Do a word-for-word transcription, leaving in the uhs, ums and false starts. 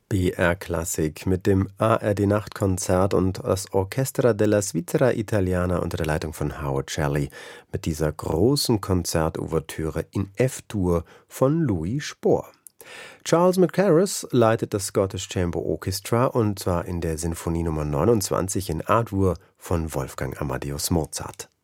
B R-Klassik mit dem A R D-Nachtkonzert und das Orchestra della Svizzera Italiana unter der Leitung von Howard Shelley mit dieser großen Konzertouvertüre in F-Dur von Louis Spohr. Charles Mackerras leitet das Scottish Chamber Orchestra und zwar in der Sinfonie Nummer neunundzwanzig in A-Dur von Wolfgang Amadeus Mozart.